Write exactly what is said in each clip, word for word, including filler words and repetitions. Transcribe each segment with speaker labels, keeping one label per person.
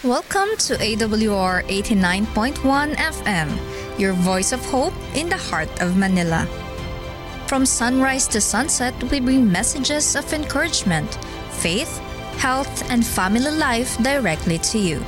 Speaker 1: Welcome to A W R eighty-nine point one F M, your voice of hope in the heart of Manila. From sunrise to sunset, we bring messages of encouragement, faith, health, and family life directly to you.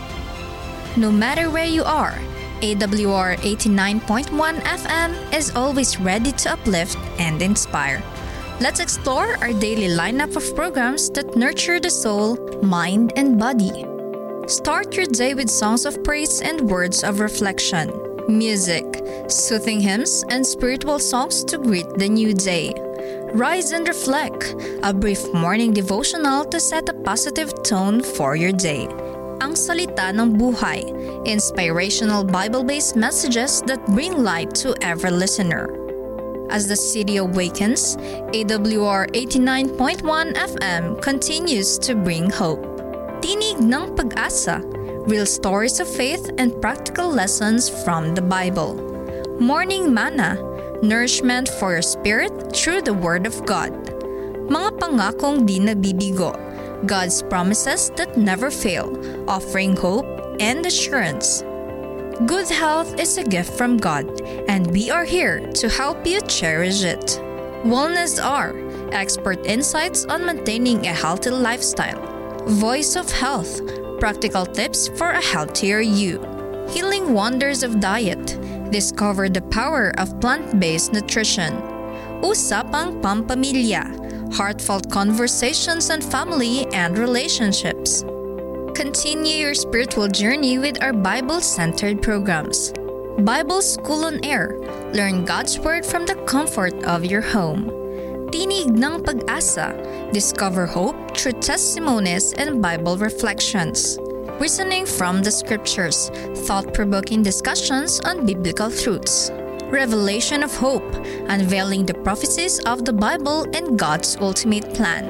Speaker 1: No matter where you are, A W R eighty-nine point one F M is always ready to uplift and inspire. Let's explore our daily lineup of programs that nurture the soul, mind, and body. Start your day with songs of praise and words of reflection, music, soothing hymns, and spiritual songs to greet the new day. Rise and reflect, a brief morning devotional to set a positive tone for your day. Ang Salita ng Buhay, inspirational Bible-based messages that bring light to every listener. As the city awakens, A W R eighty-nine point one F M continues to bring hope. Tinig ng Pag-asa, real stories of faith and practical lessons from the Bible. Morning Manna, nourishment for your spirit through the Word of God. Mga pangakong di nabibigo, God's promises that never fail, offering hope and assurance. Good health is a gift from God, and we are here to help you cherish it. Wellness R, expert insights on maintaining a healthy lifestyle. Voice of Health, practical tips for a healthier you. Healing wonders of diet, discover the power of plant-based nutrition. Usapang Pampamilya, heartfelt conversations on family and relationships. Continue your spiritual journey with our Bible-centered programs. Bible School on Air, learn God's Word from the comfort of your home. Tinig ng Pag-asa, discover hope through testimonies and Bible reflections. Reasoning from the Scriptures, thought-provoking discussions on biblical truths. Revelation of Hope, unveiling the prophecies of the Bible and God's ultimate plan.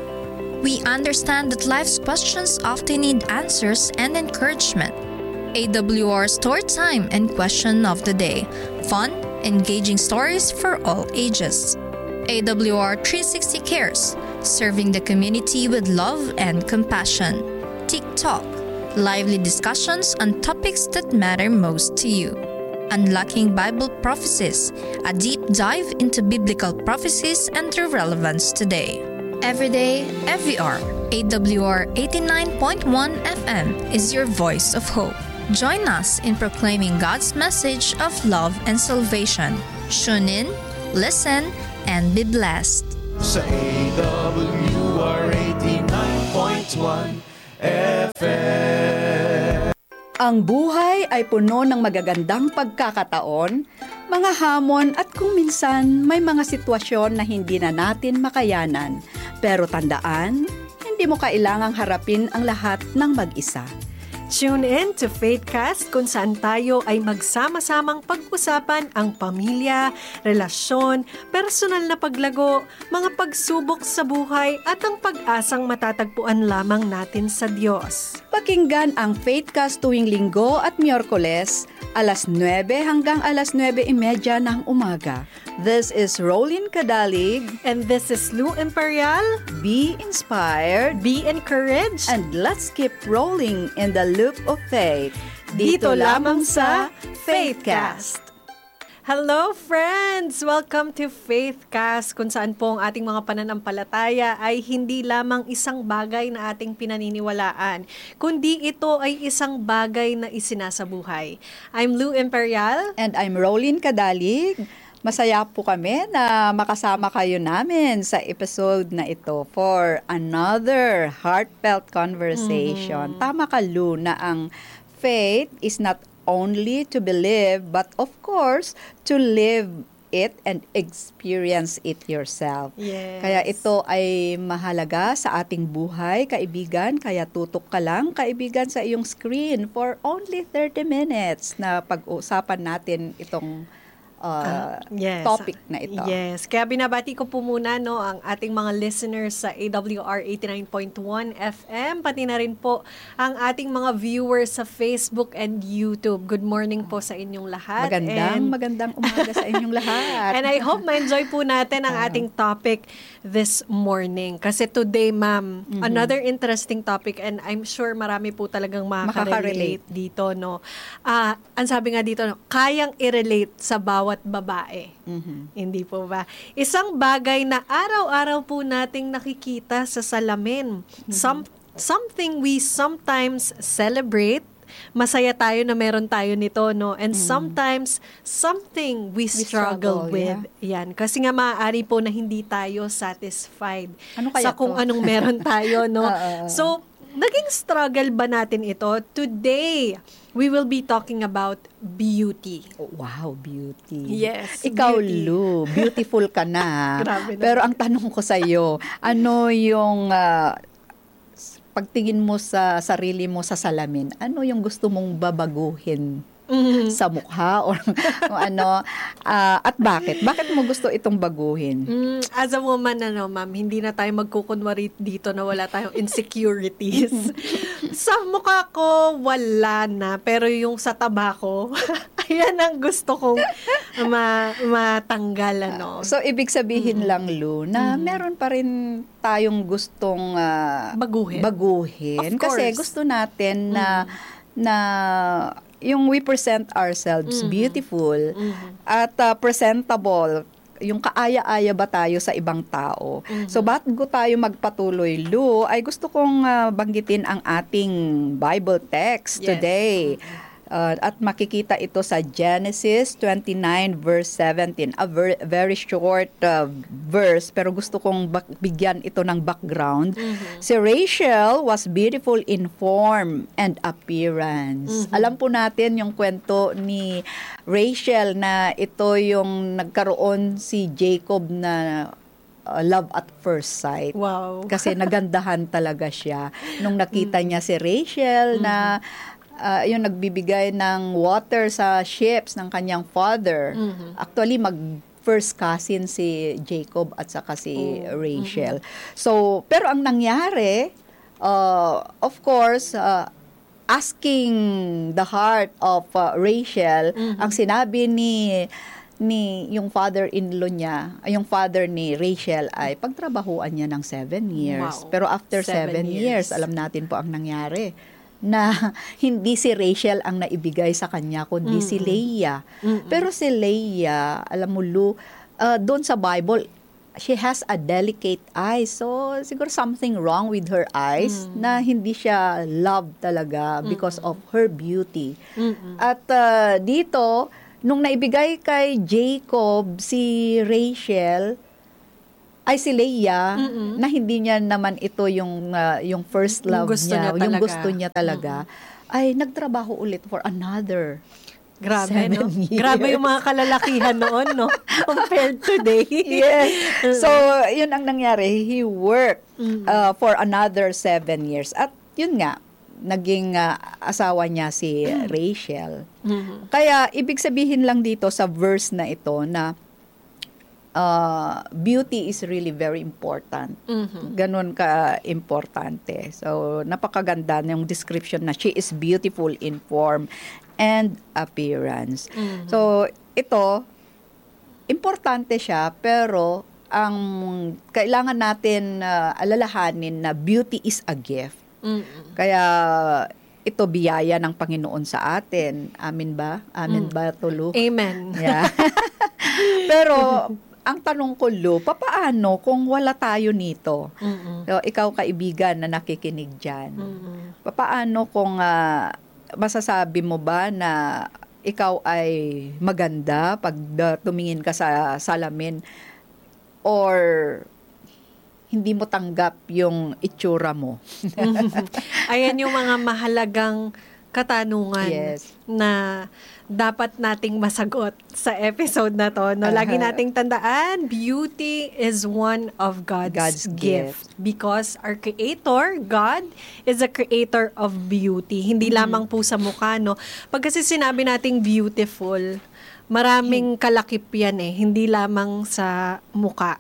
Speaker 1: We understand that life's questions often need answers and encouragement. A W R Story Time and Question of the Day, fun, engaging stories for all ages. A W R three sixty Cares, serving the community with love and compassion. TikTok, lively discussions on topics that matter most to you. Unlocking Bible Prophecies, a deep dive into biblical prophecies and their relevance today. Every day, every hour, A W R eighty-nine point one F M is your voice of hope. Join us in proclaiming God's message of love and salvation. Tune in, listen, and be blessed.
Speaker 2: Sa A W R eighty-nine point one F M.
Speaker 3: Ang buhay ay puno ng magagandang pagkakataon, mga hamon at kung minsan may mga sitwasyon na hindi na natin makayanan. Pero tandaan, hindi mo kailangang harapin ang lahat ng mag-isa.
Speaker 4: Tune in to Faithcast kung saan tayo ay magsama-samang pag-usapan ang pamilya, relasyon, personal na paglago, mga pagsubok sa buhay at ang pag-asang matatagpuan lamang natin sa Diyos.
Speaker 3: Pakinggan ang Faithcast tuwing Linggo at Miyerkules, alas nuwebe hanggang alas nuwebe imedya ng umaga. This is Rolin Cadalig.
Speaker 4: And this is Lou Imperial.
Speaker 3: Be inspired.
Speaker 4: Be encouraged.
Speaker 3: And let's keep rolling in the loop of faith.
Speaker 4: Dito lamang sa Faithcast. Hello friends! Welcome to Faithcast, kung saan po ang ating mga pananampalataya ay hindi lamang isang bagay na ating pinaniniwalaan, kundi ito ay isang bagay na isinasabuhay. I'm Lou Imperial.
Speaker 3: And I'm Rolin Cadalig. Masaya po kami na makasama kayo namin sa episode na ito for another heartfelt conversation. Mm. Tama ka, Lou, na ang faith is not only to believe, but of course, to live it and experience it yourself.
Speaker 4: Yes.
Speaker 3: Kaya ito ay mahalaga sa ating buhay, kaibigan. Kaya tutok ka lang, kaibigan, sa iyong screen for only thirty minutes na pag-uusapan natin itong uh,
Speaker 4: Yes.
Speaker 3: topic na ito.
Speaker 4: Yes. Kaya binabati ko po muna no, ang ating mga listeners sa A W R eighty-nine point one F M, pati na rin po ang ating mga viewers sa Facebook and YouTube. Good morning po sa inyong lahat.
Speaker 3: Magandang,
Speaker 4: And,
Speaker 3: magandang umaga sa inyong lahat.
Speaker 4: and I hope ma-enjoy po natin ang ating topic this morning. Kasi today, ma'am,
Speaker 3: Mm-hmm.
Speaker 4: another interesting topic, and I'm sure marami po talagang makaka-relate
Speaker 3: Makaka-relate.
Speaker 4: dito. No? Ah, ang sabi nga dito, no, kayang i-relate sa bawat babae.
Speaker 3: Mhm.
Speaker 4: Hindi po ba? Isang bagay na araw-araw po nating nakikita sa salamin. Some, something we sometimes celebrate. Masaya tayo na meron tayo nito, no? And sometimes, something we struggle,
Speaker 3: struggle,
Speaker 4: with. Yan. Kasi nga maaari po na hindi tayo satisfied
Speaker 3: Ano kaya
Speaker 4: sa kung
Speaker 3: to?
Speaker 4: anong meron tayo, no?
Speaker 3: Oo.
Speaker 4: So, naging struggle ba natin ito? Today, we will be talking about beauty.
Speaker 3: Oh, wow, beauty.
Speaker 4: Yes,
Speaker 3: Ikaw,
Speaker 4: beauty.
Speaker 3: Lu, beautiful ka na.
Speaker 4: Grabe na.
Speaker 3: Pero ang tanong ko sa iyo, ano yung ah, pagtingin mo sa sarili mo sa salamin, ano yung gusto mong babaguhin
Speaker 4: Mhm.
Speaker 3: sa mukha or o ano ah, at bakit? Bakit mo gusto itong baguhin?
Speaker 4: Mm, as a woman, ano, ma'am, hindi na tayo magkukunwari dito na wala tayong insecurities. Sa mukha ko, wala na. Pero yung sa taba ko, ayan ang gusto kong ma- matanggal, ano.
Speaker 3: So ibig sabihin lang, Lu, na meron pa rin tayong gustong ah,
Speaker 4: Baguhin.
Speaker 3: baguhin.
Speaker 4: Of course.
Speaker 3: Kasi gusto natin na na yung we present ourselves beautiful at ah, presentable, yung kaaya-aya ba tayo sa ibang tao. So bago tayo magpatuloy, Lu, ay gusto kong ah, banggitin ang ating Bible text
Speaker 4: Yes.
Speaker 3: today. Uh, at makikita ito sa Genesis twenty-nine verse seventeen. A ver- very short uh, verse, pero gusto kong bak- bigyan ito ng background. Si Rachel was beautiful in form and appearance. Alam po natin yung kwento ni Rachel na ito yung nagkaroon si Jacob na uh, love at first sight.
Speaker 4: Wow.
Speaker 3: Kasi nagandahan talaga siya nung nakita niya si Rachel na ah, yung nagbibigay ng water sa ships ng kanyang father. Actually, mag first cousin si Jacob at saka si Rachel. So, pero ang nangyari, uh, of course, uh, asking the heart of uh, Rachel, ang sinabi ni ni yung father-in-law niya, ay yung father ni Rachel ay pagtrabahuan niya ng seven years.
Speaker 4: Wow.
Speaker 3: Pero after
Speaker 4: Seven
Speaker 3: seven,
Speaker 4: years.
Speaker 3: years, alam natin po ang nangyari na hindi si Rachel ang naibigay sa kanya, kundi si Leah. Pero si Leah, alam mo, Lu, uh, doon sa Bible, she has a delicate eye. So, siguro something wrong with her eyes na hindi siya loved talaga because of her beauty. At uh, dito, nung naibigay kay Jacob si Rachel, ay si Leah, na hindi niya naman ito yung uh, yung first
Speaker 4: Yung
Speaker 3: love
Speaker 4: gusto
Speaker 3: niya,
Speaker 4: niya
Speaker 3: yung
Speaker 4: talaga.
Speaker 3: gusto niya talaga, ay nagtrabaho ulit for another
Speaker 4: Grabe,
Speaker 3: seven
Speaker 4: no?
Speaker 3: years.
Speaker 4: Grabe yung mga kalalakihan noon, no? Compared today.
Speaker 3: Yes. So, yun ang nangyari. He worked uh, for another seven years. At yun nga, naging uh, asawa niya si Rachel. Kaya, ibig sabihin lang dito sa verse na ito na uh, beauty is really very important. Ganon ka-importante. So, napakaganda ng description na she is beautiful in form and appearance. So, ito, importante siya, pero ang kailangan natin uh, alalahanin na beauty is a gift. Kaya ito biyaya ng Panginoon sa atin. Amin ba? Amin ba, Tulu?
Speaker 4: Amen.
Speaker 3: Yeah. Pero ang tanong ko, Lu, papaano kung wala tayo nito? So, ikaw kaibigan na nakikinig dyan. Papaano kung ah, masasabi mo ba na ikaw ay maganda pag ah, tumingin ka sa salamin or hindi mo tanggap yung itsura mo?
Speaker 4: Ayan yung mga mahalagang katanungan
Speaker 3: Yes.
Speaker 4: na dapat nating masagot sa episode na to. No? Lagi
Speaker 3: Aha.
Speaker 4: nating tandaan, beauty is one of God's,
Speaker 3: God's
Speaker 4: gift. Because our Creator, God, is a creator of beauty. Hindi lamang po sa mukha, no? Pag kasi sinabi nating beautiful, maraming kalakip yan eh, hindi lamang sa muka.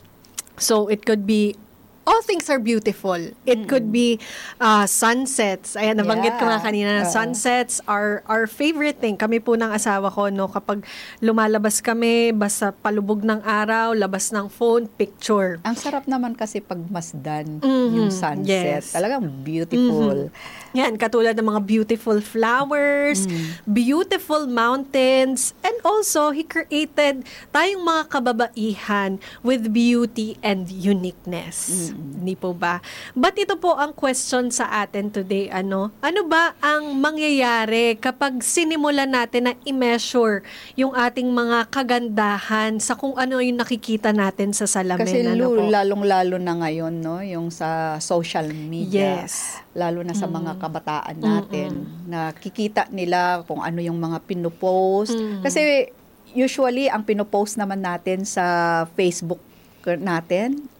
Speaker 4: So, it could be all things are beautiful. It could be uh, sunsets. Ayan, nabanggit ko nga
Speaker 3: Yeah.
Speaker 4: kanina na
Speaker 3: Oo.
Speaker 4: sunsets are our favorite thing. Kami po ng asawa ko, no, kapag lumalabas kami, basta palubog ng araw, labas ng phone, picture.
Speaker 3: Ang sarap naman kasi pagmasdan
Speaker 4: Mhm.
Speaker 3: yung sunset.
Speaker 4: Yes.
Speaker 3: Talagang beautiful.
Speaker 4: Yan, katulad ng mga beautiful flowers, beautiful mountains, and also, He created tayong mga kababaihan with beauty and uniqueness. Hindi po ba? But ito po ang question sa atin today. Ano? Ano ba ang mangyayari kapag sinimulan natin na i-measure yung ating mga kagandahan sa kung ano yung nakikita natin sa salamin?
Speaker 3: Kasi
Speaker 4: ano
Speaker 3: Lu,
Speaker 4: po?
Speaker 3: lalong-lalo na ngayon, no, yung sa social media.
Speaker 4: Yes.
Speaker 3: Lalo na sa mga kabataan natin. Nakikita nila kung ano yung mga pinopost. Kasi usually, ang pinopost naman natin sa Facebook natin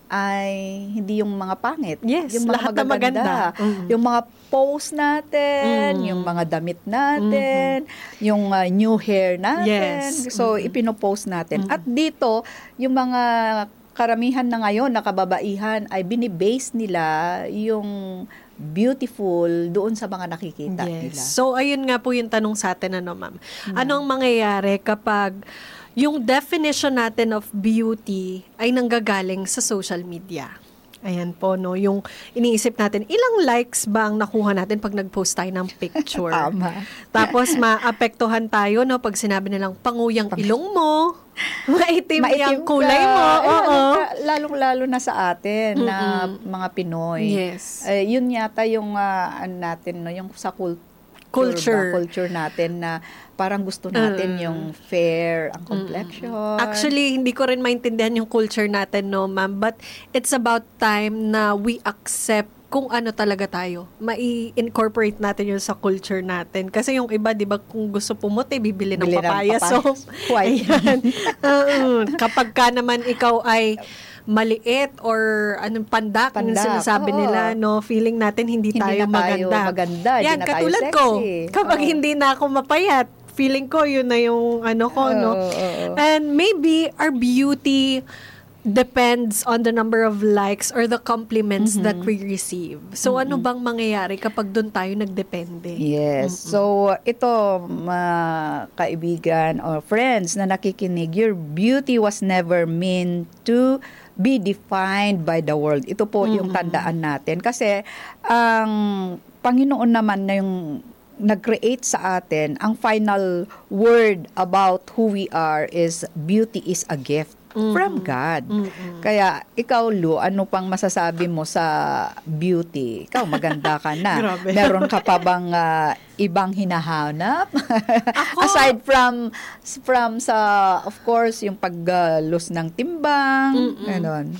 Speaker 3: ay hindi yung mga pangit.
Speaker 4: Yes,
Speaker 3: yung mga
Speaker 4: lahat na
Speaker 3: magaganda.
Speaker 4: maganda. Mhm.
Speaker 3: Yung mga post natin,
Speaker 4: Mhm.
Speaker 3: yung mga damit natin, yung uh, new hair natin.
Speaker 4: Yes.
Speaker 3: So, ipinopost natin. At dito, yung mga karamihan na ngayon na kababaihan ay binibase nila yung beautiful doon sa mga nakikita nila.
Speaker 4: Yes. So, ayun nga po yung tanong sa atin, ano, ma'am. Anong mangyayari kapag yung definition natin of beauty ay nanggagaling sa social media? Ayan po, no? Yung iniisip natin, ilang likes ba ang nakuha natin pag nag-post tayo ng picture?
Speaker 3: Tama.
Speaker 4: Tapos, maapektuhan tayo, no? Pag sinabi nilang, panguyang ilong mo, maitim, yung kulay mo.
Speaker 3: Eh,
Speaker 4: Oo.
Speaker 3: lalo- Lalong-lalo na sa atin na mga Pinoy.
Speaker 4: Yes.
Speaker 3: Eh, yun yata yung ah, ano natin, no? Yung sa cult-
Speaker 4: Culture.
Speaker 3: ba, culture natin na parang gusto natin
Speaker 4: Mm.
Speaker 3: yung fair ang complexion.
Speaker 4: Actually, hindi ko rin maintindihan yung culture natin, no, ma'am. But it's about time na we accept kung ano talaga tayo. Mai-incorporate natin yun sa culture natin. Kasi yung iba, di ba, kung gusto pumuti, bibili ng
Speaker 3: Bili ng
Speaker 4: papaya. So,
Speaker 3: papayas. White.
Speaker 4: ayan. Oo. Kapag ka naman ikaw ay maliit or anong pandak, yung
Speaker 3: Pandak,
Speaker 4: sinasabi
Speaker 3: oo.
Speaker 4: nila, no, feeling natin hindi,
Speaker 3: Hindi
Speaker 4: tayo
Speaker 3: na tayo
Speaker 4: maganda.
Speaker 3: maganda, hindi
Speaker 4: Yan,
Speaker 3: na tayo
Speaker 4: katulad
Speaker 3: sexy.
Speaker 4: ko, kapag
Speaker 3: Oo.
Speaker 4: hindi na ako mapayat, feeling ko yun na yung ano ko, no?
Speaker 3: Oo, oo.
Speaker 4: And maybe our beauty depends on the number of likes or the compliments that we receive. So, ano bang mangyayari kapag doon tayo nagdepende?
Speaker 3: Yes. So, ito, mga kaibigan or friends na nakikinig, your beauty was never meant to be defined by the world. Ito po yung tandaan natin. Kasi, ang Panginoon naman na yung nag-create sa atin, ang final word about who we are is beauty is a gift from God. Kaya ikaw, Lu, ano pang masasabi mo sa beauty? Ikaw, maganda ka na.
Speaker 4: Grabe.
Speaker 3: Meron ka pa bang ah, ibang hinahanap? Aside from from sa, of course, yung pag-lose ng timbang, ganon.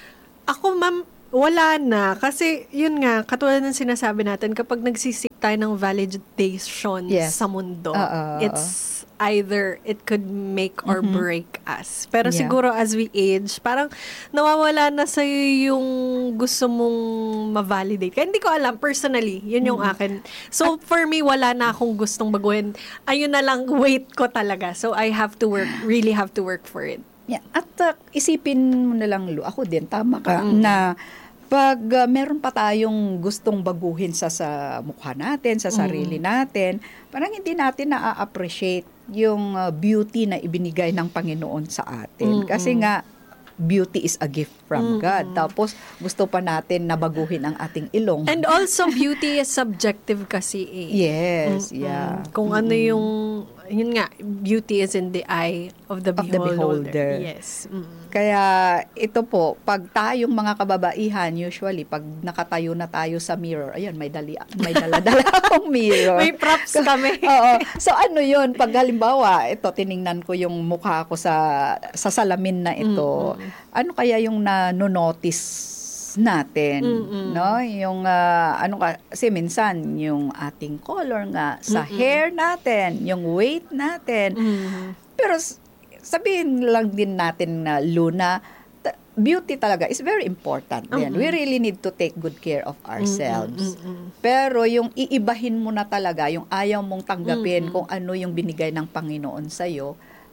Speaker 4: Ako, ma'am, wala na. Kasi, yun nga, katulad ng sinasabi natin, kapag nagsisik tayo ng validation
Speaker 3: Yes.
Speaker 4: sa mundo,
Speaker 3: Oo.
Speaker 4: it's either it could make or break us. Pero
Speaker 3: Yeah.
Speaker 4: siguro as we age, parang nawawala na sa'yo yung gusto mong ma-validate. Kaya hindi ko alam, personally, yun yung akin. So, for me, wala na akong gustong baguhin. Ayun na lang, wait ko talaga. So, I have to work, really have to work for it.
Speaker 3: Yeah. At uh, isipin mo na lang, Lu, ako din, tama ka, na pag uh, meron pa tayong gustong baguhin sa, sa mukha natin, sa sarili natin, parang hindi natin na-appreciate yung uh, beauty na ibinigay ng Panginoon sa atin. Kasi nga, beauty is a gift from God. Tapos, gusto pa natin na baguhin ang ating ilong.
Speaker 4: And also, beauty is subjective kasi eh.
Speaker 3: yes, yeah.
Speaker 4: Kung ano yung, yun nga, beauty is in the eye of the
Speaker 3: Of the
Speaker 4: beholder.
Speaker 3: beholder.
Speaker 4: Yes. Mm.
Speaker 3: Kaya ito po, pag tayong mga kababaihan, usually, pag nakatayo na tayo sa mirror, ayun, may, dali, may dala-dala akong mirror.
Speaker 4: May props kami.
Speaker 3: Oo. So ano yun, pag halimbawa, ito, tiningnan ko yung mukha ko sa, sa salamin na ito, ano kaya yung na-notice natin, no? Yung ah, ano ka, kasi minsan yung ating color nga sa hair natin, yung weight natin. Pero s- sabihin lang din natin na Luna, t- beauty talaga is very important din. We really need to take good care of ourselves. Pero yung iibahin mo na talaga, yung ayaw mong tanggapin kung ano yung binigay ng Panginoon sa'yo,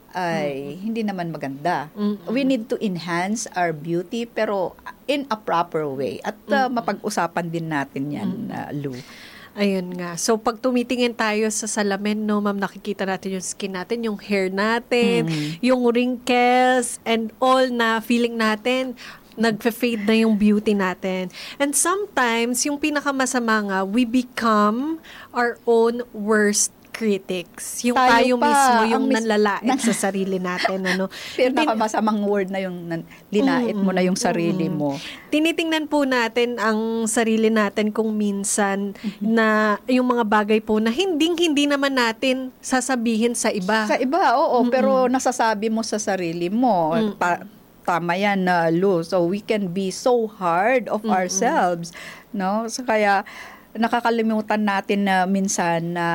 Speaker 3: ay hindi naman maganda.
Speaker 4: Mm-mm.
Speaker 3: We need to enhance our beauty pero in a proper way. At uh, mapag-usapan din natin yan, uh, Lou.
Speaker 4: Ayun nga. So, pag tumitingin tayo sa salamin, no, ma'am, nakikita natin yung skin natin, yung hair natin, yung wrinkles, and all na feeling natin, nagfe-fade na yung beauty natin. And sometimes, yung pinakamasama nga, we become our own worst critics. Yung tayo,
Speaker 3: Tayo pa,
Speaker 4: mismo, yung
Speaker 3: ang mis-
Speaker 4: nanlalait sa sarili natin. Ano.
Speaker 3: Pero nakamasamang word na yung nan- linait mo na yung sarili mo.
Speaker 4: Tinitingnan po natin ang sarili natin kung minsan na yung mga bagay po na hinding-hindi naman natin sasabihin sa iba.
Speaker 3: Sa iba, oo. Pero nasasabi mo sa sarili mo. Pa- tama yan, na Lou. So we can be so hard of ourselves. No? So kaya nakakalimutan natin na minsan na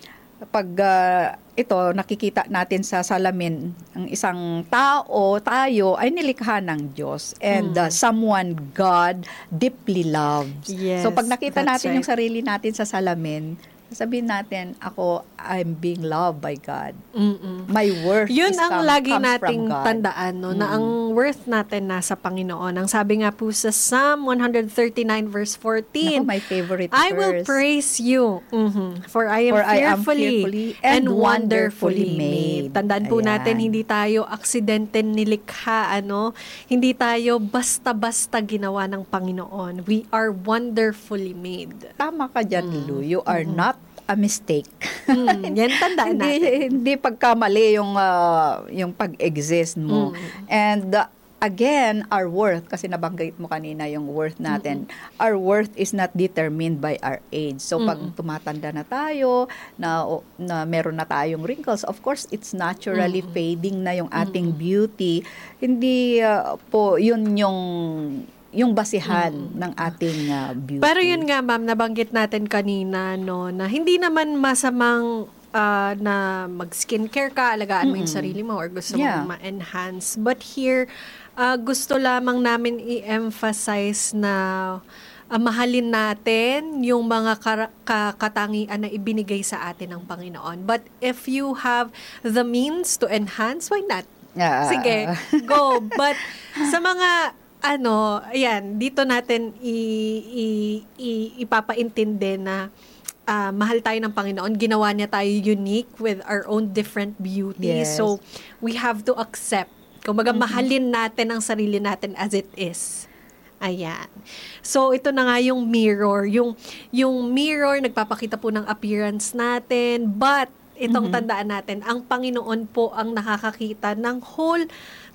Speaker 3: pag uh, ito nakikita natin sa salamin, ang isang tao, tayo ay nilikha ng Diyos and uh, someone God deeply loves.
Speaker 4: Yes,
Speaker 3: so pag nakita
Speaker 4: that's
Speaker 3: natin
Speaker 4: right.
Speaker 3: yung sarili natin sa salamin, sabihin natin, ako, I'm being loved by God.
Speaker 4: Mm-mm.
Speaker 3: My worth
Speaker 4: Yun
Speaker 3: is
Speaker 4: ang
Speaker 3: come,
Speaker 4: lagi
Speaker 3: comes
Speaker 4: nating
Speaker 3: from God.
Speaker 4: tandaan, no, na ang worth natin nasa Panginoon. Ang sabi nga po sa Psalm one thirty-nine verse fourteen,
Speaker 3: Naku, my favorite
Speaker 4: I will
Speaker 3: verse.
Speaker 4: praise you, mhm, for I am
Speaker 3: For I am
Speaker 4: fearfully,
Speaker 3: fearfully
Speaker 4: and
Speaker 3: and
Speaker 4: wonderfully
Speaker 3: wonderfully
Speaker 4: made.
Speaker 3: made.
Speaker 4: Tandaan po
Speaker 3: Ayan.
Speaker 4: natin, hindi tayo aksidente nilikha, ano? Hindi tayo basta-basta ginawa ng Panginoon. We are wonderfully made.
Speaker 3: Tama ka dyan, Lou. You are not a mistake.
Speaker 4: Mm, yan tandaan
Speaker 3: hindi,
Speaker 4: natin.
Speaker 3: hindi pagkamali yung, uh, yung pag-exist mo. And uh, again, our worth, kasi nabanggit mo kanina yung worth natin, our worth is not determined by our age. So pag tumatanda na tayo, na, na meron na tayong wrinkles, of course, it's naturally fading na yung ating beauty. Hindi uh, po yun yung yung basihan ng ating uh, beauty.
Speaker 4: Pero yun nga, ma'am, nabanggit natin kanina, no, na hindi naman masamang ah, na mag-skincare ka, alagaan mo yung sarili mo or gusto
Speaker 3: Yeah.
Speaker 4: mong ma-enhance. But here, ah, gusto lamang namin i-emphasize na ah, mahalin natin yung mga kara- ka- katangian na ibinigay sa atin ng Panginoon. But if you have the means to enhance, why not?
Speaker 3: Yeah.
Speaker 4: Sige, go. But sa mga ano, ayan, dito natin i, i, i, ipapaintindi na ah, mahal tayo ng Panginoon. Ginawa niya tayo unique with our own different beauty.
Speaker 3: Yes.
Speaker 4: So, we have to accept. Kumbaga, mahalin natin ang sarili natin as it is. Ayan. So, ito na nga yung mirror. Yung, yung mirror, nagpapakita po ng appearance natin. But, itong tandaan natin, ang Panginoon po ang nakakakita ng whole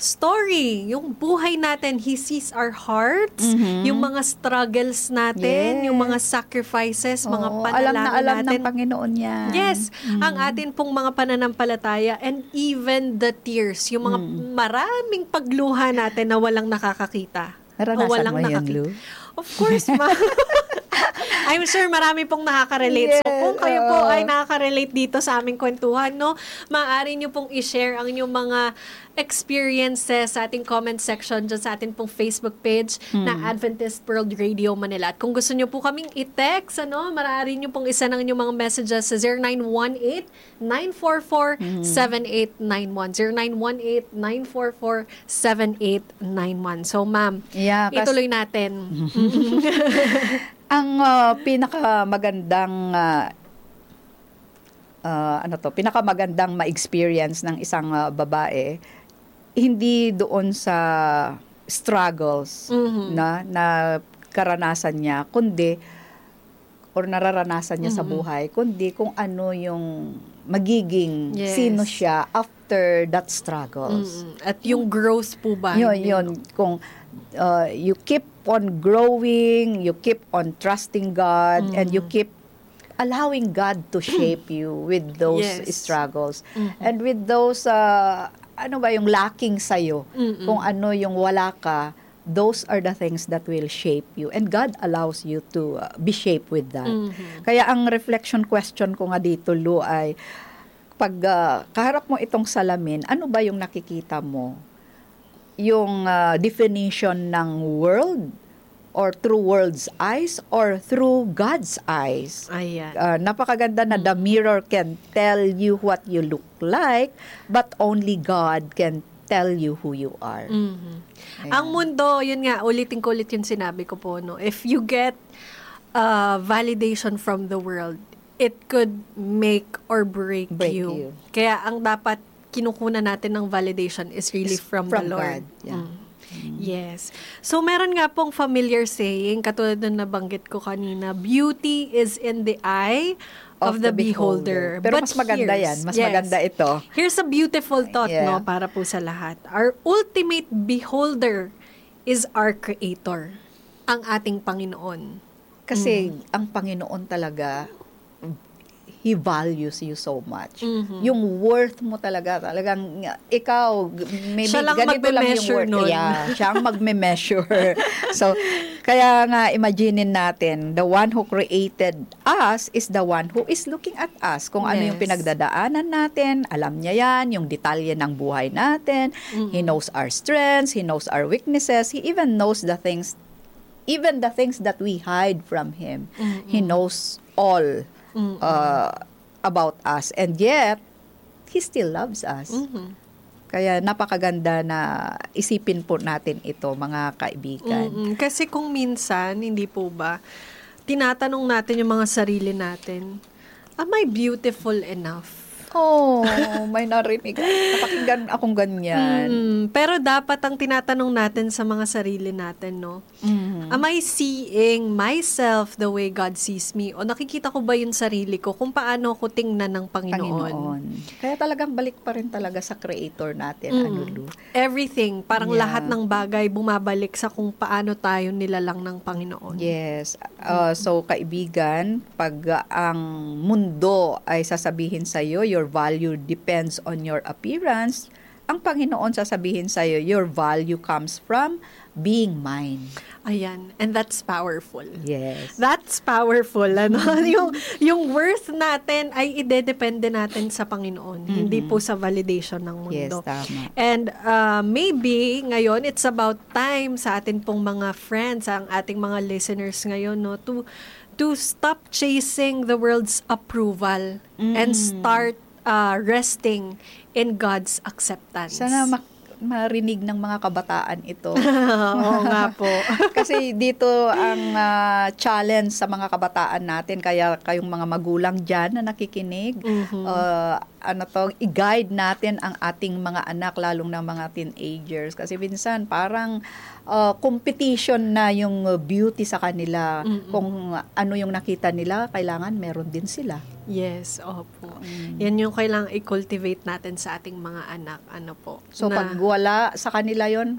Speaker 4: story. Yung buhay natin, He sees our hearts, yung mga struggles natin,
Speaker 3: Yes.
Speaker 4: yung mga sacrifices, mga
Speaker 3: Oo,
Speaker 4: panalangin
Speaker 3: alam na alam
Speaker 4: natin.
Speaker 3: ng Panginoon yan.
Speaker 4: Yes, ang atin pong mga pananampalataya and even the tears, yung mga maraming pagluha natin na walang nakakakita.
Speaker 3: Naranasan
Speaker 4: O walang
Speaker 3: mo yun,
Speaker 4: nakaki-
Speaker 3: Lou?
Speaker 4: Of course, ma'am. I'm sure marami pong nakaka-relate. So,
Speaker 3: Yes,
Speaker 4: kung kayo po
Speaker 3: oo.
Speaker 4: ay nakaka-relate dito sa aming kwentuhan, no, maaari nyo pong i-share ang inyong mga experiences sa ating comment section dyan sa ating pong Facebook page na Adventist World Radio Manila. At kung gusto nyo po kaming i-text, ano, maaari nyo pong isa ng inyong mga messages sa zero nine one eight, nine four four, seven eight nine one. zero nine one eight, nine four four, seven eight nine one. So, ma'am,
Speaker 3: Yeah, kas-
Speaker 4: ituloy natin.
Speaker 3: Ang uh, pinakamagandang uh, uh, ano to, pinakamagandang ma-experience ng isang uh, babae hindi doon sa struggles na na karanasan niya, kundi or nararanasan niya sa buhay, kundi kung ano yung magiging
Speaker 4: Yes.
Speaker 3: sino siya after that struggles.
Speaker 4: Mm, At yung growth po ba?
Speaker 3: Yun,
Speaker 4: Hindi,
Speaker 3: yun.
Speaker 4: no?
Speaker 3: Kung uh, you keep on growing, you keep on trusting God, and you keep allowing God to shape you with those
Speaker 4: Yes.
Speaker 3: struggles. And with those, uh, ano ba yung lacking sa'yo, kung ano yung wala ka, those are the things that will shape you. And God allows you to uh, be shaped with that. Kaya ang reflection question ko nga dito, Lu, ay pag uh, kaharap mo itong salamin, ano ba yung nakikita mo? Yung uh, definition ng world or through world's eyes or through God's eyes.
Speaker 4: Ayan.
Speaker 3: Uh, napakaganda na the mirror can tell you what you look like, but only God can tell you who you are.
Speaker 4: Mhm.
Speaker 3: Ayan.
Speaker 4: Ang mundo, yun nga, ulitin ko ulit yung sinabi ko po, no? If you get uh, validation from the world, it could make or break,
Speaker 3: Break
Speaker 4: you.
Speaker 3: you.
Speaker 4: Kaya ang dapat kinukunan natin ng validation is really
Speaker 3: Is
Speaker 4: from,
Speaker 3: from
Speaker 4: the Lord.
Speaker 3: God, yeah.
Speaker 4: Mm. Yes. So, meron nga pong familiar saying, katulad ng nabanggit ko kanina, beauty is in the eye of, the, beholder.
Speaker 3: Pero
Speaker 4: But
Speaker 3: mas maganda
Speaker 4: here's-
Speaker 3: yan. Mas
Speaker 4: yes.
Speaker 3: maganda ito.
Speaker 4: Here's a beautiful thought,
Speaker 3: Yeah.
Speaker 4: no, para po sa lahat. Our ultimate beholder is our Creator, ang ating Panginoon.
Speaker 3: Kasi
Speaker 4: Mm-hmm.
Speaker 3: ang Panginoon talaga, He values you so much.
Speaker 4: Mhm.
Speaker 3: Yung worth mo talaga, talagang ikaw, maybe
Speaker 4: Siya lang
Speaker 3: ganito lang yung
Speaker 4: magme-measure
Speaker 3: worth.
Speaker 4: nun.
Speaker 3: Yeah, siya ang magme-measure. So, kaya nga, imaginein natin, the one who created us is the one who is looking at us. Kung ano yung
Speaker 4: Yes.
Speaker 3: pinagdadaanan natin, alam niya yan, yung detalye ng buhay natin. He knows our strengths, He knows our weaknesses, He even knows the things, even the things that we hide from Him. He knows all uh, about us, and yet He still loves us.
Speaker 4: Mhm.
Speaker 3: Kaya napakaganda na isipin po natin ito, mga kaibigan.
Speaker 4: Mm-mm. Kasi kung minsan, hindi po ba, tinatanong natin yung mga sarili natin, am I beautiful enough?
Speaker 3: Oh, may narinig. Napakinggan akong ganyan.
Speaker 4: Mm, pero dapat ang tinatanong natin sa mga sarili natin, no?
Speaker 3: Mhm.
Speaker 4: Am I seeing myself the way God sees me? O nakikita ko ba yung sarili ko kung paano ko tingnan ng Panginoon?
Speaker 3: Panginoon. Kaya talagang balik pa rin talaga sa Creator natin,
Speaker 4: Mm.
Speaker 3: ano, Lu?
Speaker 4: Everything, parang
Speaker 3: Yeah.
Speaker 4: lahat ng bagay bumabalik sa kung paano tayo nilalang ng Panginoon.
Speaker 3: Yes. Uh, so, kaibigan, pag uh, ang mundo ay sasabihin sa'yo, your value depends on your appearance, ang Panginoon sasabihin sa'yo, your value comes from being mine.
Speaker 4: Ayan. And that's powerful.
Speaker 3: Yes.
Speaker 4: That's powerful. Ano? yung, yung worth natin ay idedepende natin sa Panginoon. Hindi po sa validation ng
Speaker 3: Yes,
Speaker 4: mundo.
Speaker 3: tama.
Speaker 4: And uh, maybe ngayon it's about time sa atin pong mga friends, ang ating mga listeners ngayon, no, to to stop chasing the world's approval and start uh, resting in God's acceptance.
Speaker 3: Sana mak- marinig ng mga kabataan ito.
Speaker 4: Oo nga po.
Speaker 3: Kasi dito ang ah, challenge sa mga kabataan natin, kaya kayong mga magulang dyan na nakikinig,
Speaker 4: Mhm.
Speaker 3: ah, ano to, i-guide natin ang ating mga anak, lalong na mga teenagers. Kasi minsan parang ah, competition na yung uh, beauty sa kanila.
Speaker 4: Mm-mm.
Speaker 3: Kung ano yung nakita nila, kailangan meron din sila.
Speaker 4: Yes, opo.
Speaker 3: Mm.
Speaker 4: Yan yung kailangang i-cultivate natin sa ating mga anak. Ano po?
Speaker 3: So
Speaker 4: na-
Speaker 3: pag wala sa kanila yon,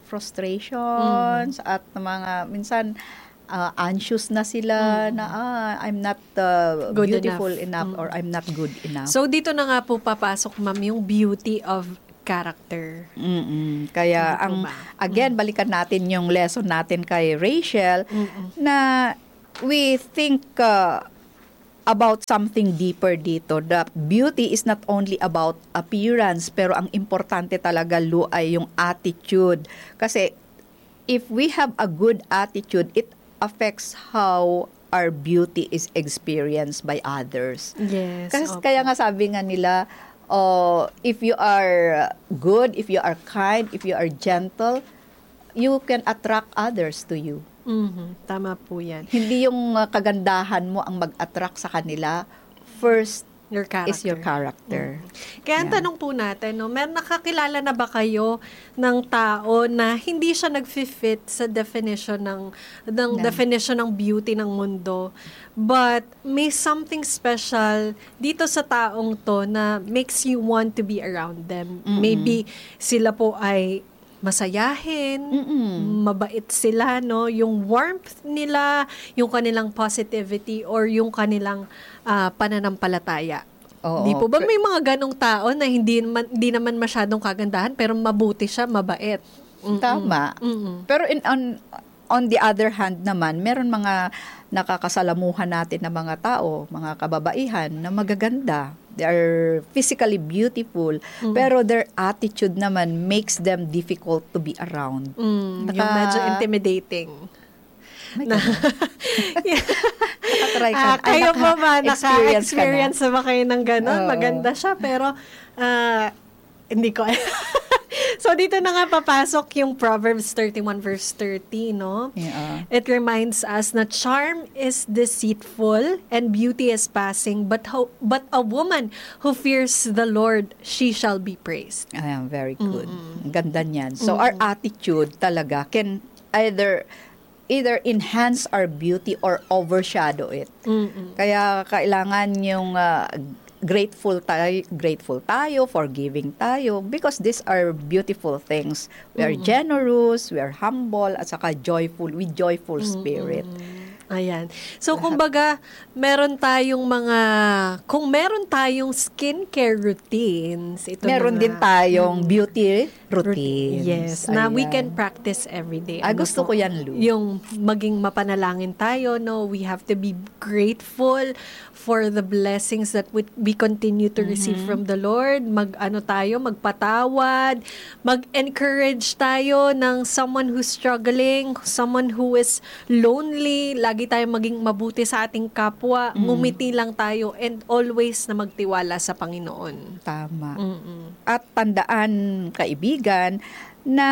Speaker 3: frustrations at mga minsan uh, anxious na sila na ah, I'm not uh,
Speaker 4: Good
Speaker 3: beautiful
Speaker 4: enough.
Speaker 3: enough, or I'm not good enough.
Speaker 4: So, dito na nga po papasok, ma'am, yung beauty of character.
Speaker 3: Mm-mm. Kaya
Speaker 4: Hindi po
Speaker 3: ang
Speaker 4: ba?
Speaker 3: again balikan natin yung lesson natin kay Rachel
Speaker 4: Mm-mm.
Speaker 3: na we think uh, about something deeper dito. The beauty is not only about appearance, pero ang importante talaga, Lu, ay yung attitude. Kasi if we have a good attitude, it affects how our beauty is experienced by others.
Speaker 4: Yes.
Speaker 3: Kasi
Speaker 4: opo.
Speaker 3: kaya nga sabi nga nila, oh, if you are good, if you are kind, if you are gentle, you can attract others to you.
Speaker 4: Mhm. Tama po yan.
Speaker 3: Hindi yung uh, kagandahan mo ang mag-attract sa kanila. First
Speaker 4: Your character.
Speaker 3: is your character.
Speaker 4: Kaya ang
Speaker 3: Yeah.
Speaker 4: tanong po natin, no, mer nakakilala na ba kayo ng tao na hindi siya nag-fit sa definition ng, ng
Speaker 3: Ng-
Speaker 4: definition ng beauty ng mundo, but may something special dito sa taong to na makes you want to be around them.
Speaker 3: Mm-mm.
Speaker 4: Maybe sila po ay masayahin,
Speaker 3: Mm-mm.
Speaker 4: mabait sila, no? Yung warmth nila, yung kanilang positivity, or yung kanilang ah, pananampalataya.
Speaker 3: Oo.
Speaker 4: Di po ba may mga ganong tao na hindi man, hindi naman masyadong kagandahan pero mabuti siya, mabait. Mm-mm.
Speaker 3: Tama.
Speaker 4: Mm-mm.
Speaker 3: Pero in, on, on the other hand naman, meron mga nakakasalamuhan natin na mga tao, mga kababaihan na magaganda. They are physically beautiful, pero their attitude naman makes them difficult to be around.
Speaker 4: Mm, yung
Speaker 3: Naka-
Speaker 4: medyo intimidating.
Speaker 3: May
Speaker 4: na, yeah.
Speaker 3: Nakatry ka.
Speaker 4: Ah,
Speaker 3: Ay,
Speaker 4: kayo pa ba?
Speaker 3: naka-experience ka na?
Speaker 4: Naka-experience na ba kayo ng gano'n?
Speaker 3: Oo.
Speaker 4: Maganda siya, pero ah, hindi ko So, dito na nga papasok yung Proverbs thirty-one verse thirty, no?
Speaker 3: Yeah.
Speaker 4: It reminds us na charm is deceitful and beauty is passing, but ho- but a woman who fears the Lord, she shall be praised.
Speaker 3: Ayan, very good. Ang Ganda niyan. So, our attitude talaga can either either enhance our beauty or overshadow it.
Speaker 4: Mm-mm.
Speaker 3: Kaya kailangan yung uh, grateful tayo, grateful tayo, forgiving tayo because these are beautiful things. We are generous, we are humble, at saka joyful, with joyful spirit.
Speaker 4: Ayan. So, kumbaga, meron tayong mga, kung meron tayong skincare routines, ito
Speaker 3: Meron
Speaker 4: na
Speaker 3: din
Speaker 4: nga.
Speaker 3: tayong beauty routines.
Speaker 4: Yes, na we
Speaker 3: Ayan.
Speaker 4: can practice every day.
Speaker 3: Ah,
Speaker 4: Ano
Speaker 3: gusto
Speaker 4: po?
Speaker 3: ko yan, Lou.
Speaker 4: Yung maging mapanalangin tayo, no? We have to be grateful for the blessings that we, we continue to receive
Speaker 3: Mm-hmm.
Speaker 4: from the Lord. Mag, ano tayo, magpatawad, mag-encourage tayo ng someone who's struggling, someone who is lonely, lagi tayo maging mabuti sa ating kapwa,
Speaker 3: Mm.
Speaker 4: ngumiti lang tayo, and always na magtiwala sa Panginoon.
Speaker 3: Tama.
Speaker 4: Mm-mm.
Speaker 3: At tandaan, kaibigan, na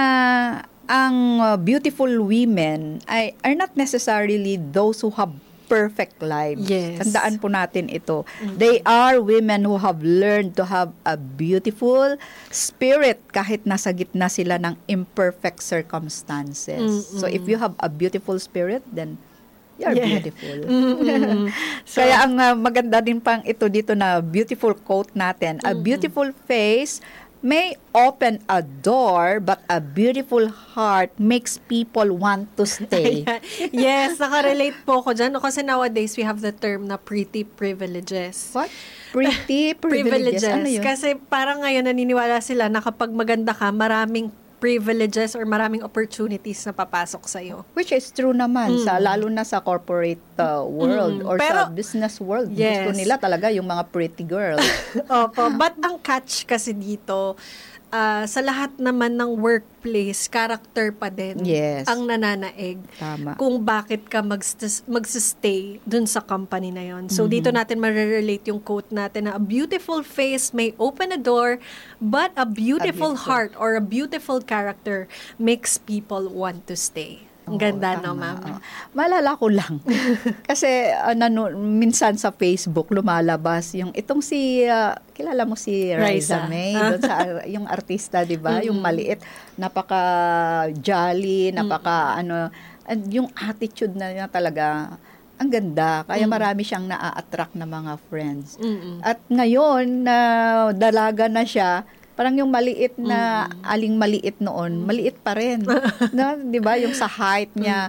Speaker 3: ang uh, beautiful women ay are not necessarily those who have perfect lives.
Speaker 4: Yes.
Speaker 3: Tandaan po natin ito. They are women who have learned to have a beautiful spirit kahit nasa gitna sila ng imperfect circumstances. So if you have a beautiful spirit, then you're
Speaker 4: Yeah.
Speaker 3: beautiful.
Speaker 4: Mm-mm. So,
Speaker 3: Kaya ang uh, maganda din pang ito dito na beautiful quote natin, a beautiful face may open a door, but a beautiful heart makes people want to stay.
Speaker 4: Ayan. Yes, nakarelate po ko dyan. No, kasi nowadays, we have the term na pretty privileges.
Speaker 3: What? Pretty privileges. Ano yun?
Speaker 4: Kasi parang ngayon naniniwala sila na kapag maganda ka, maraming privileges or maraming opportunities na papasok sa'yo.
Speaker 3: Which is true naman, sa lalo na sa corporate uh, world
Speaker 4: Mm.
Speaker 3: or
Speaker 4: Pero-
Speaker 3: sa business world.
Speaker 4: Yes.
Speaker 3: Gusto nila talaga yung mga pretty girls.
Speaker 4: Opo. But ang catch kasi dito, ah, sa lahat naman ng workplace, character pa din
Speaker 3: Yes.
Speaker 4: ang nananaig.
Speaker 3: Tama.
Speaker 4: Kung bakit ka magst- magsistay dun sa company na yon. So, dito natin marerelate yung quote natin na a beautiful face may open a door, but a beautiful,
Speaker 3: beautiful-
Speaker 4: heart or a beautiful character makes people want to stay. Ang
Speaker 3: Oo,
Speaker 4: ganda, no,
Speaker 3: tama,
Speaker 4: ma'am?
Speaker 3: oo. Maalala ko lang. Kasi uh, nanu- minsan sa Facebook lumalabas yung itong si, uh, kilala mo si Riza
Speaker 4: Riza.
Speaker 3: May, doon sa, yung artista, di ba? Yung maliit, napaka-jolly, napaka, ano, and yung attitude na niya talaga, ang ganda. Kaya marami siyang naa-attract na mga friends.
Speaker 4: Mm-mm.
Speaker 3: At ngayon, na dalaga na siya, parang yung maliit na aling maliit noon, maliit pa rin. No, 'di ba? Yung sa height niya.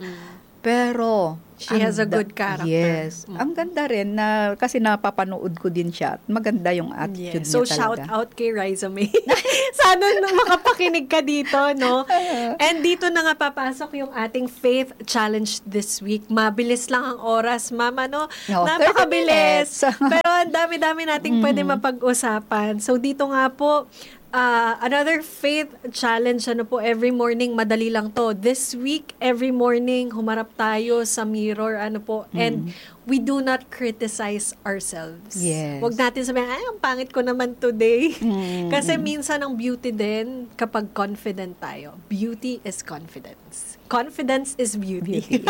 Speaker 3: Pero
Speaker 4: She
Speaker 3: ang
Speaker 4: has a
Speaker 3: da-
Speaker 4: good character.
Speaker 3: Yes. Ang ganda rin na kasi napapanood ko din siya. At maganda yung attitude
Speaker 4: Yes. So,
Speaker 3: niya
Speaker 4: shout
Speaker 3: talaga.
Speaker 4: out kay Riza May. Sana na makapakinig ka dito, no? And dito na nga papasok yung ating faith challenge this week. Mabilis lang ang oras, mama, no?
Speaker 3: No,
Speaker 4: Napakabilis.
Speaker 3: thirty minutes.
Speaker 4: Pero ang dami-dami nating pwede mapag-usapan. So, dito nga po, Uh, another faith challenge, ano po, every morning, madali lang to. This week, every morning, humarap tayo sa mirror, ano po, and we do not criticize ourselves.
Speaker 3: Yes.
Speaker 4: Huwag natin sabihin, ay, ang pangit ko naman today. Kasi minsan ang beauty din, kapag confident tayo. Beauty is confidence. Confidence is beauty.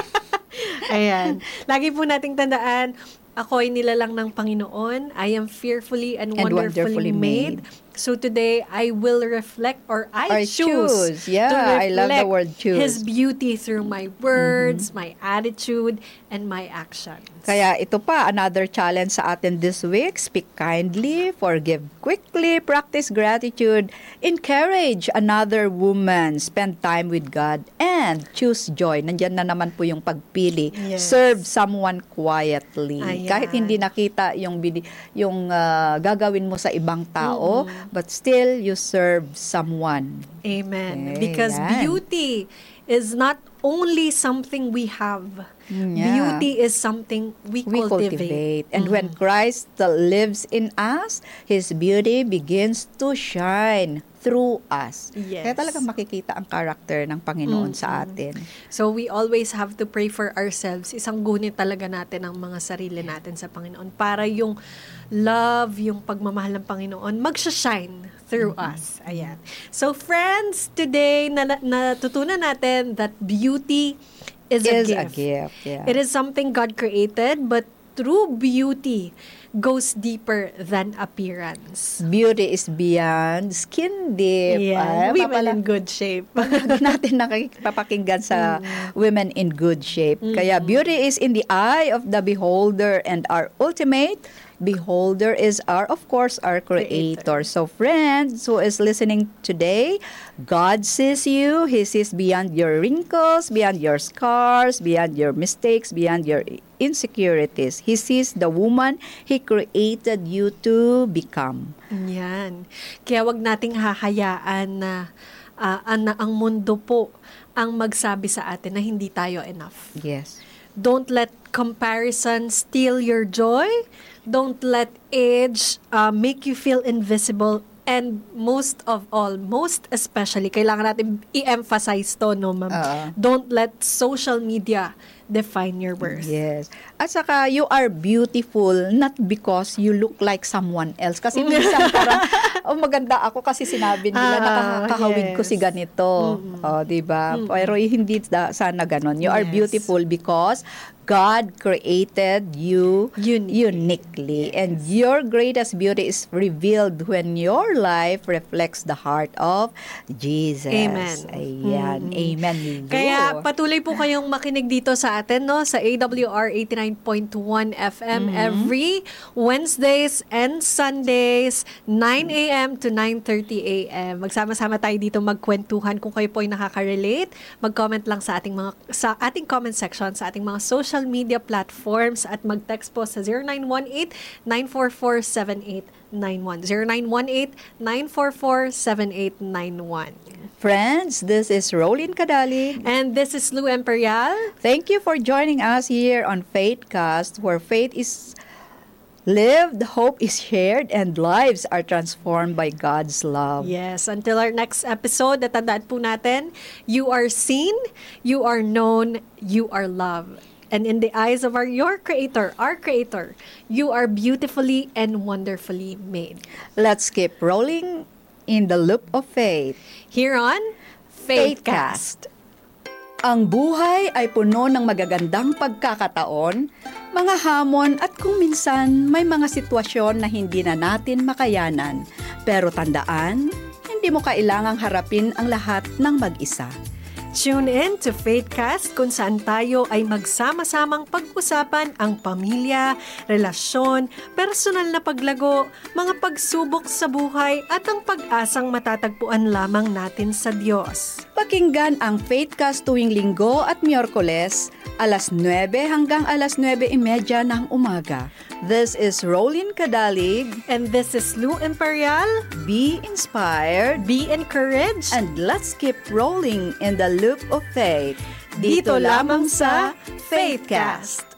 Speaker 4: Ayan. Lagi po nating tandaan, ako ay nilalang ng Panginoon. I am fearfully and
Speaker 3: And
Speaker 4: wonderfully,
Speaker 3: wonderfully
Speaker 4: made.
Speaker 3: made.
Speaker 4: So today, I will reflect or I
Speaker 3: Or
Speaker 4: choose,
Speaker 3: choose. Yeah,
Speaker 4: to
Speaker 3: I love the
Speaker 4: reflect
Speaker 3: word choose.
Speaker 4: His beauty through my words, my attitude, and my actions.
Speaker 3: Kaya ito pa, another challenge sa atin this week. Speak kindly, forgive quickly, practice gratitude, encourage another woman, spend time with God, and choose joy. Nandyan na naman po yung pagpili.
Speaker 4: Yes.
Speaker 3: Serve someone quietly.
Speaker 4: Ayan.
Speaker 3: Kahit hindi nakita yung, bini- yung ah, gagawin mo sa ibang tao, but still you serve someone.
Speaker 4: Amen.
Speaker 3: Okay,
Speaker 4: Because
Speaker 3: yan.
Speaker 4: beauty is not only something we have.
Speaker 3: Mm, yeah.
Speaker 4: Beauty is something we,
Speaker 3: We
Speaker 4: cultivate.
Speaker 3: cultivate. And when Christ lives in us, His beauty begins to shine through us.
Speaker 4: Yes.
Speaker 3: Kaya talagang makikita ang character ng Panginoon sa atin.
Speaker 4: So we always have to pray for ourselves. Isang gunit talaga natin ang mga sarili natin sa Panginoon para yung love, yung pagmamahal ng Panginoon magsha-shine through mm-hmm. us. Ayan. So friends, today na natutunan natin that beauty is,
Speaker 3: is
Speaker 4: a gift.
Speaker 3: a gift. Yeah.
Speaker 4: It is something God created, but true beauty goes deeper than appearance.
Speaker 3: Beauty is beyond skin deep.
Speaker 4: Yeah,
Speaker 3: Ay,
Speaker 4: women
Speaker 3: papala-
Speaker 4: in good shape.
Speaker 3: Lagi natin nakikipapakinggan sa
Speaker 4: Mm.
Speaker 3: women in good shape. Kaya beauty is in the eye of the beholder, and our ultimate beholder is our, of course, our creator.
Speaker 4: Creator.
Speaker 3: So friends who is listening today, God sees you. He sees beyond your wrinkles, beyond your scars, beyond your mistakes, beyond your insecurities. He sees the woman He created you to become.
Speaker 4: Yan. Kaya wag nating hahayaan na ah, na ang mundo po ang magsabi sa atin na hindi tayo enough.
Speaker 3: Yes.
Speaker 4: Don't let comparison steal your joy. Don't let age uh, make you feel invisible. And most of all, most especially, kailangan natin i-emphasize to, no, ma'am?
Speaker 3: Oo.
Speaker 4: Don't let social media define your worth.
Speaker 3: Yes. At saka, you are beautiful not because you look like someone else. Kasi minsan parang, oh, maganda ako kasi sinabi nila,
Speaker 4: Ah,
Speaker 3: nakakahawig ko
Speaker 4: yes.
Speaker 3: si ganito. Oh, di ba? Pero hindi da, sana ganon. You are
Speaker 4: Yes.
Speaker 3: beautiful because God created you
Speaker 4: Uniquely.
Speaker 3: uniquely. And your greatest beauty is revealed when your life reflects the heart of Jesus.
Speaker 4: Amen.
Speaker 3: Ayan. Amen. Lulu.
Speaker 4: Kaya patuloy po kayong makinig dito sa atin, no, sa A W R eighty-nine point one F M every Wednesdays and Sundays, nine a.m. to nine thirty a.m. Magsama-sama tayo dito magkwentuhan. Kung kayo po ay nakaka-relate, mag-comment lang sa ating mga sa ating comment section sa ating mga social media platforms at mag-text po sa zero nine one eight, nine four four, seven eight nine one zero nine one eight, nine four four, seven eight nine one.
Speaker 3: Friends, this is Rolin Kadalig.
Speaker 4: And this is Lou Imperial.
Speaker 3: Thank you for joining us here on Faithcast, where faith is lived, hope is shared, and lives are transformed by God's love.
Speaker 4: Yes, until our next episode, natandaan po natin, you are seen, you are known, you are loved. And in the eyes of our your creator, our creator, you are beautifully and wonderfully made.
Speaker 3: Let's keep rolling in the loop of faith.
Speaker 4: Here on Faithcast.
Speaker 3: Ang buhay ay puno ng magagandang pagkakataon, mga hamon at kung minsan may mga sitwasyon na hindi na natin makayanan. Pero tandaan, hindi mo kailangang harapin ang lahat ng mag-isa.
Speaker 4: Tune in to Faithcast kung saan tayo ay magsama-samang pag-usapan ang pamilya, relasyon, personal na paglago, mga pagsubok sa buhay at ang pag-asang matatagpuan lamang natin sa Diyos.
Speaker 3: Pakinggan ang Faithcast tuwing Linggo at Miyerkules, alas nuwebe hanggang alas nuwebe imedya ng umaga. This is Rolin Kadalig.
Speaker 4: And this is Lou Imperial.
Speaker 3: Be inspired
Speaker 4: Be encouraged.
Speaker 3: and let's keep rolling in the loop of faith.
Speaker 4: Dito lamang sa Faithcast.